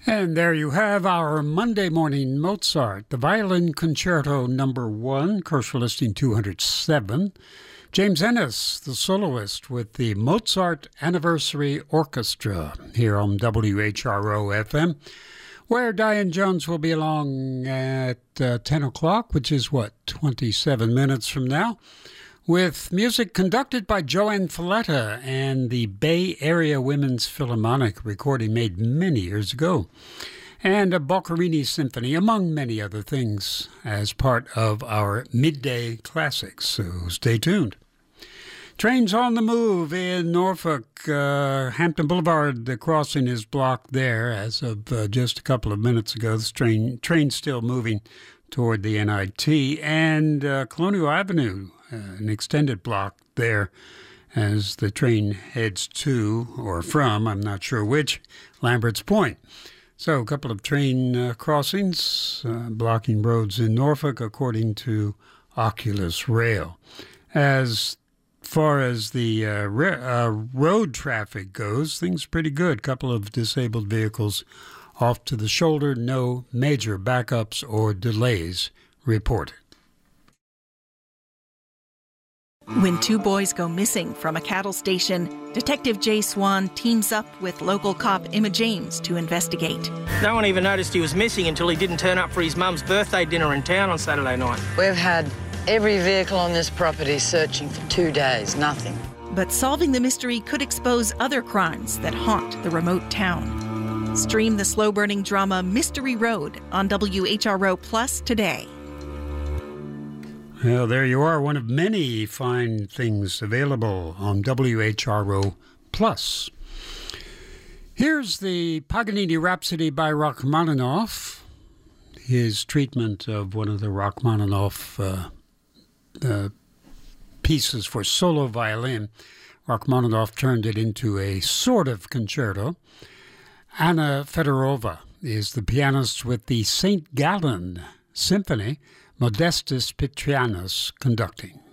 And there you have our Monday morning Mozart, the Violin Concerto Number 1, Korscher Listing 207. James Ennis, the soloist, with the Mozart Anniversary Orchestra here on WHRO-FM, where Diane Jones will be along at 10 o'clock, which is, 27 minutes from now, with music conducted by Joanne Falletta and the Bay Area Women's Philharmonic, recording made many years ago, and a Boccherini Symphony, among many other things, as part of our Midday Classics, so stay tuned. Trains on the move in Norfolk, Hampton Boulevard. The crossing is blocked there as of just a couple of minutes ago. The train's still moving toward the NIT, and Colonial Avenue, an extended block there as the train heads to, or from, I'm not sure which, Lambert's Point. So a couple of train crossings blocking roads in Norfolk, according to Oculus Rail. As far as the road traffic goes, things are pretty good. Couple of disabled vehicles off to the shoulder. No major backups or delays reported. When two boys go missing from a cattle station, Detective Jay Swan teams up with local cop Emma James to investigate. No one even noticed he was missing until he didn't turn up for his mum's birthday dinner in town on Saturday night. We've had every vehicle on this property searching for 2 days, nothing. But solving the mystery could expose other crimes that haunt the remote town. Stream the slow-burning drama Mystery Road on WHRO Plus today. Well, there you are, one of many fine things available on WHRO Plus. Here's the Paganini Rhapsody by Rachmaninoff, his treatment of one of the Rachmaninoff pieces for solo violin. Rachmaninoff turned it into a sort of concerto. Anna Fedorova is the pianist with the St. Gallen Symphony, Modestus Petrianus conducting.